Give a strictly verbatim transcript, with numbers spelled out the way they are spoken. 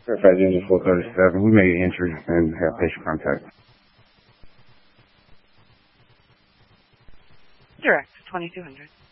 Fairfax Engine four thirty-seven. We made entry and have patient contact. Direct, twenty-two hundred.